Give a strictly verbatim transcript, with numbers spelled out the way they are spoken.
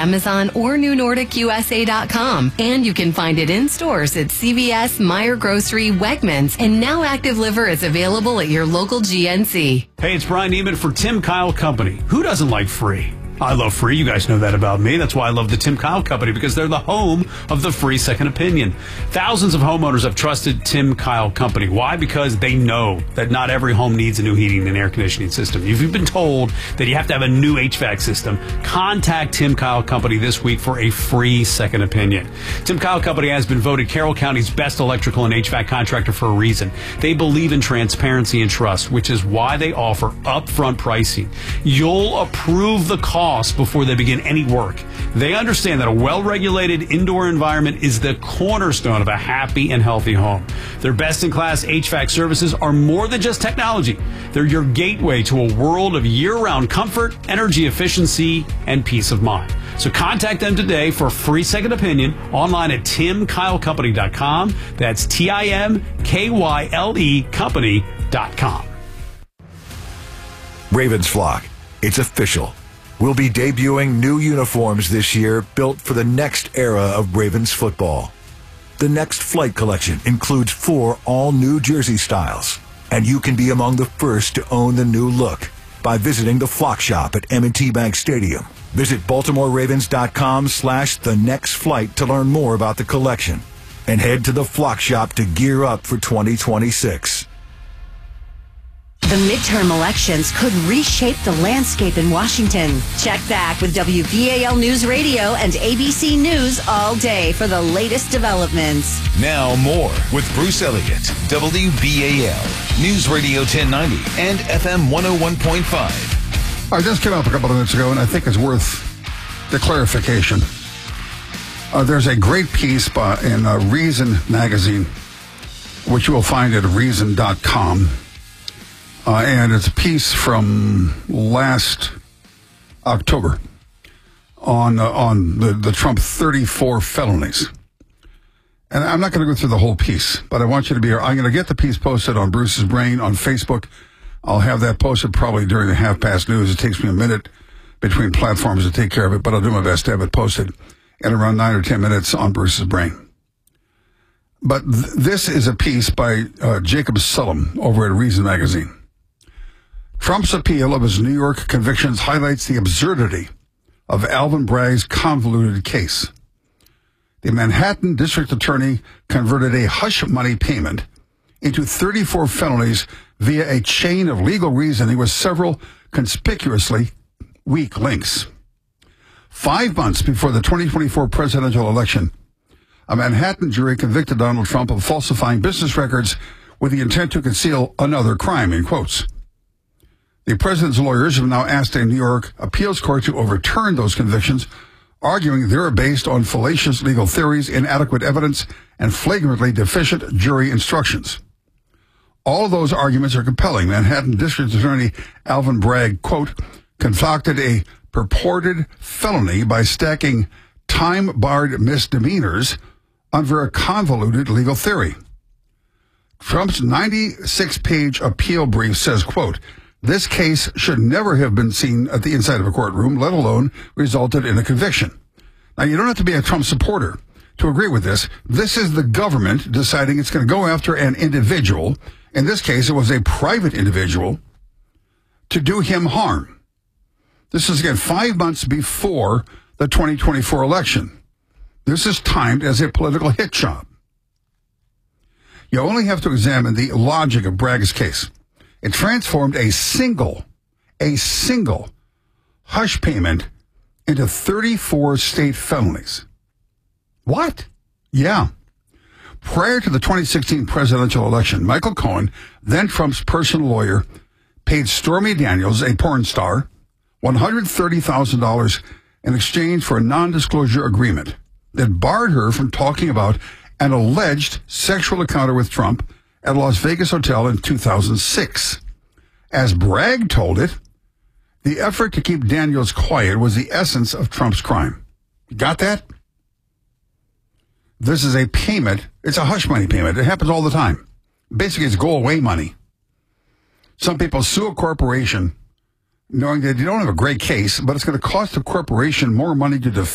Amazon or new nordic u s a dot com. And you can find it in stores at C V S, Meijer Grocery, Wegmans, and now Active Liver is available at your local G N C. Hey, it's Brian Neiman for Tim Kyle Company. Who doesn't like free? I love free. You guys know that about me. That's why I love the Tim Kyle Company, because they're the home of the free second opinion. Thousands of homeowners have trusted Tim Kyle Company. Why? Because they know that not every home needs a new heating and air conditioning system. If you've been told that you have to have a new H V A C system, contact Tim Kyle Company this week for a free second opinion. Tim Kyle Company has been voted Carroll County's best electrical and H V A C contractor for a reason. They believe in transparency and trust, which is why they offer upfront pricing. You'll approve the cost before they begin any work. They understand that a well-regulated indoor environment is the cornerstone of a happy and healthy home. Their best-in-class H V A C services are more than just technology. They're your gateway to a world of year-round comfort, energy efficiency, and peace of mind. So contact them today for a free second opinion online at tim kyle company dot com. That's T I M K Y L E company dot com. Ravens flock, it's official. We'll be debuting new uniforms this year built for the next era of Ravens football. The Next Flight collection includes four all-new jersey styles, and you can be among the first to own the new look by visiting the Flock Shop at M and T Bank Stadium. Visit baltimore ravens dot com slash the next flight to learn more about the collection, and head to the Flock Shop to gear up for twenty twenty-six. The midterm elections could reshape the landscape in Washington. Check back with W B A L News Radio and A B C News all day for the latest developments. Now more with Bruce Elliott, W B A L, News Radio ten ninety and F M one oh one point five. I just came up a couple of minutes ago, and I think it's worth the clarification. Uh, there's a great piece by, in uh, Reason magazine, which you will find at reason dot com. Uh, and it's a piece from last October on uh, on the, the Trump thirty-four felonies. And I'm not going to go through the whole piece, but I want you to be here. I'm going to get the piece posted on Bruce's Brain on Facebook. I'll have that posted probably during the half-past news. It takes me a minute between platforms to take care of it, but I'll do my best to have it posted in around nine or ten minutes on Bruce's Brain. But th- this is a piece by uh, Jacob Sullum over at Reason magazine. Trump's appeal of his New York convictions highlights the absurdity of Alvin Bragg's convoluted case. The Manhattan district attorney converted a hush money payment into thirty-four felonies via a chain of legal reasoning with several conspicuously weak links. Five months before the twenty twenty-four presidential election, a Manhattan jury convicted Donald Trump of falsifying business records with the intent to conceal another crime, in quotes. The president's lawyers have now asked a New York appeals court to overturn those convictions, arguing they're based on fallacious legal theories, inadequate evidence, and flagrantly deficient jury instructions. All of those arguments are compelling. Manhattan District Attorney Alvin Bragg, quote, concocted a purported felony by stacking time-barred misdemeanors under a convoluted legal theory. Trump's ninety-six page appeal brief says, quote, this case should never have been seen at the inside of a courtroom, let alone resulted in a conviction. Now, you don't have to be a Trump supporter to agree with this. This is the government deciding it's going to go after an individual. In this case, it was a private individual to do him harm. This is, again, five months before the twenty twenty-four election. This is timed as a political hit job. You only have to examine the logic of Bragg's case. It transformed a single, a single hush payment into thirty-four state felonies. What? Yeah. Prior to the twenty sixteen presidential election, Michael Cohen, then Trump's personal lawyer, paid Stormy Daniels, a porn star, one hundred thirty thousand dollars in exchange for a non-disclosure agreement that barred her from talking about an alleged sexual encounter with Trump at a Las Vegas hotel in two thousand six. As Bragg told it, the effort to keep Daniels quiet was the essence of Trump's crime. Got that? This is a payment. It's a hush money payment. It happens all the time. Basically, it's go-away money. Some people sue a corporation knowing that they don't have a great case, but it's going to cost the corporation more money to defend